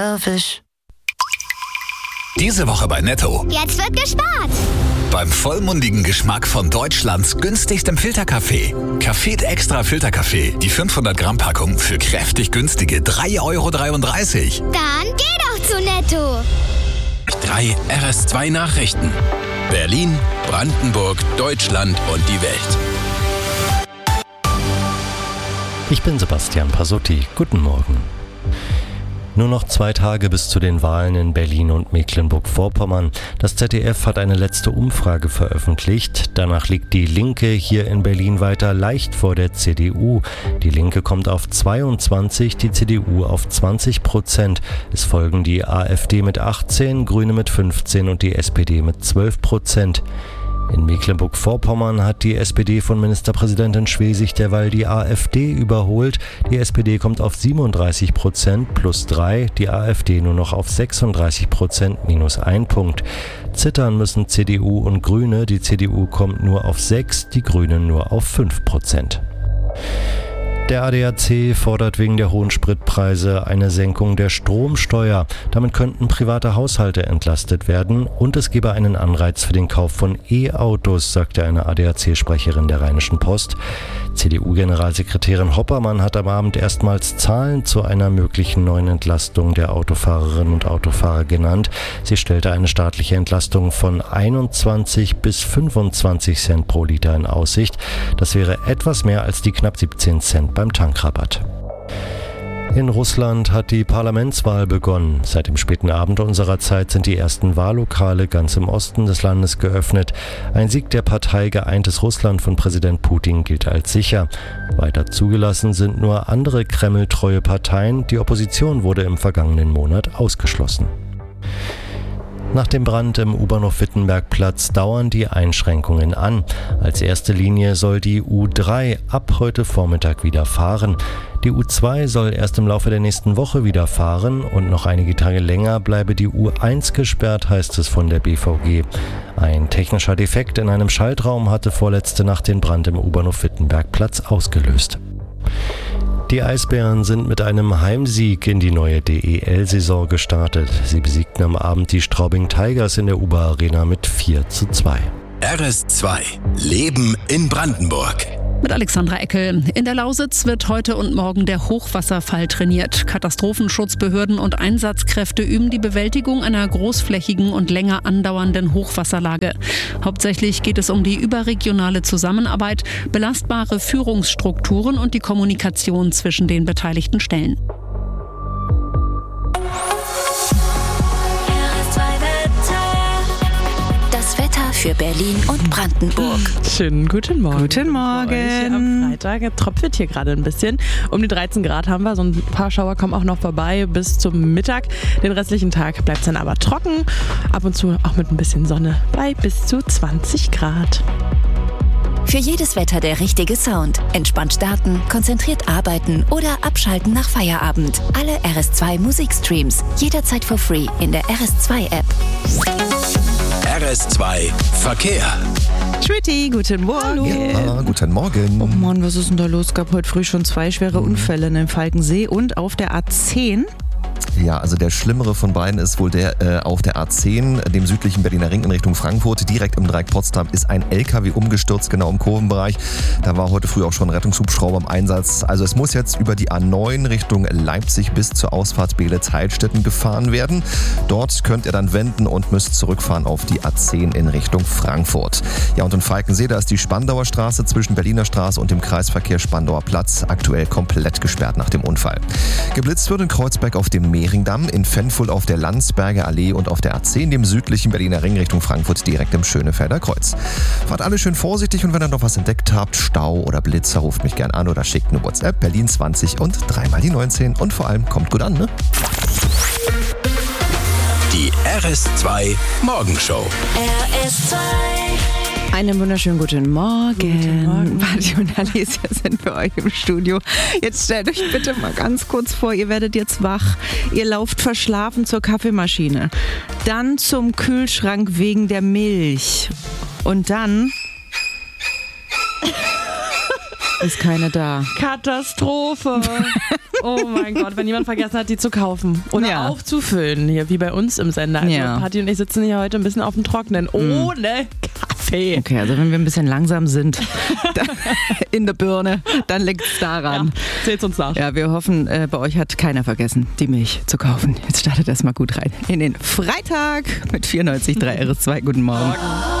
selfish. Diese Woche bei Netto. Jetzt wird gespart. Beim vollmundigen Geschmack von Deutschlands günstigstem Filterkaffee. Café Extra Filterkaffee. Die 500 Gramm Packung für kräftig günstige 3,33 Euro. Dann geh doch zu Netto. 3 RS2 Nachrichten. Berlin, Brandenburg, Deutschland und die Welt. Ich bin Sebastian Pasotti. Guten Morgen. Nur noch 2 Tage bis zu den Wahlen in Berlin und Mecklenburg-Vorpommern. Das ZDF hat eine letzte Umfrage veröffentlicht. Danach liegt die Linke hier in Berlin weiter leicht vor der CDU. Die Linke kommt auf 22, die CDU auf 20%. Es folgen die AfD mit 18, Grüne mit 15 und die SPD mit 12%. In Mecklenburg-Vorpommern hat die SPD von Ministerpräsidentin Schwesig derweil die AfD überholt. Die SPD kommt auf 37% plus 3, die AfD nur noch auf 36% minus 1 Punkt. Zittern müssen CDU und Grüne. Die CDU kommt nur auf 6, die Grünen nur auf 5%. Der ADAC fordert wegen der hohen Spritpreise eine Senkung der Stromsteuer. Damit könnten private Haushalte entlastet werden und es gebe einen Anreiz für den Kauf von E-Autos, sagte eine ADAC-Sprecherin der Rheinischen Post. CDU-Generalsekretärin Hoppermann hat am Abend erstmals Zahlen zu einer möglichen neuen Entlastung der Autofahrerinnen und Autofahrer genannt. Sie stellte eine staatliche Entlastung von 21 bis 25 Cent pro Liter in Aussicht. Das wäre etwas mehr als die knapp 17 Cent beim Tankrabatt. In Russland hat die Parlamentswahl begonnen. Seit dem späten Abend unserer Zeit sind die ersten Wahllokale ganz im Osten des Landes geöffnet. Ein Sieg der Partei Geeintes Russland von Präsident Putin gilt als sicher. Weiter zugelassen sind nur andere Kreml-treue Parteien. Die Opposition wurde im vergangenen Monat ausgeschlossen. Nach dem Brand im U-Bahnhof-Wittenbergplatz dauern die Einschränkungen an. Als erste Linie soll die U3 ab heute Vormittag wieder fahren. Die U2 soll erst im Laufe der nächsten Woche wieder fahren und noch einige Tage länger bleibe die U1 gesperrt, heißt es von der BVG. Ein technischer Defekt in einem Schaltraum hatte vorletzte Nacht den Brand im U-Bahnhof-Wittenbergplatz ausgelöst. Die Eisbären sind mit einem Heimsieg in die neue DEL-Saison gestartet. Sie besiegten am Abend die Straubing Tigers in der UBA-Arena mit 4:2. RS2 Leben in Brandenburg. Mit Alexandra Eckel. In der Lausitz wird heute und morgen der Hochwasserfall trainiert. Katastrophenschutzbehörden und Einsatzkräfte üben die Bewältigung einer großflächigen und länger andauernden Hochwasserlage. Hauptsächlich geht es um die überregionale Zusammenarbeit, belastbare Führungsstrukturen und die Kommunikation zwischen den beteiligten Stellen. Für Berlin und Brandenburg. Schönen guten Morgen. Guten Morgen. Am Freitag tropft hier gerade ein bisschen. Um die 13 Grad haben wir. So ein paar Schauer kommen auch noch vorbei bis zum Mittag. Den restlichen Tag bleibt es dann aber trocken. Ab und zu auch mit ein bisschen Sonne bei bis zu 20 Grad. Für jedes Wetter der richtige Sound. Entspannt starten, konzentriert arbeiten oder abschalten nach Feierabend. Alle RS2 Musikstreams. Jederzeit for free in der RS2-App. RS2 Verkehr. Schwitty, guten Morgen. Ja, guten Morgen. Oh Mann, was ist denn da los? Gab heute früh schon 2 schwere Unfälle in Falkensee und auf der A10. Ja, also der schlimmere von beiden ist wohl der auf der A10, dem südlichen Berliner Ring in Richtung Frankfurt. Direkt im Dreieck Potsdam ist ein LKW umgestürzt, genau im Kurvenbereich. Da war heute früh auch schon ein Rettungshubschrauber im Einsatz. Also es muss jetzt über die A9 Richtung Leipzig bis zur Ausfahrt Beelitz-Heilstätten gefahren werden. Dort könnt ihr dann wenden und müsst zurückfahren auf die A10 in Richtung Frankfurt. Ja, und in Falkensee, da ist die Spandauer Straße zwischen Berliner Straße und dem Kreisverkehr Spandauer Platz aktuell komplett gesperrt nach dem Unfall. Geblitzt wird in Kreuzberg auf dem Mehringdamm, in Fennfurt auf der Landsberger Allee und auf der A10, dem südlichen Berliner Ring Richtung Frankfurt, direkt im Schönefelder Kreuz. Fahrt alle schön vorsichtig und wenn ihr noch was entdeckt habt, Stau oder Blitzer, ruft mich gern an oder schickt eine WhatsApp, Berlin 20 und 3 die 19 und vor allem kommt gut an, ne? Die RS2 Morgenshow. RS2. Einen wunderschönen guten Morgen. Guten Morgen. Vati und Alicia sind für euch im Studio. Jetzt stellt euch bitte mal ganz kurz vor, ihr werdet jetzt wach. Ihr lauft verschlafen zur Kaffeemaschine. Dann zum Kühlschrank wegen der Milch. Und dann Ist keine da. Katastrophe. Oh mein Gott, wenn jemand vergessen hat, die zu kaufen oder aufzufüllen, hier wie bei uns im Sender. Also Patti und ich sitzen hier heute ein bisschen auf dem Trockenen, ohne Kaffee. Okay, also wenn wir ein bisschen langsam sind in der Birne, dann liegt es daran. Ja, zählt's uns nach. Ja, wir hoffen, bei euch hat keiner vergessen, die Milch zu kaufen. Jetzt startet das mal gut rein in den Freitag mit 94.3 RS2. Guten Morgen.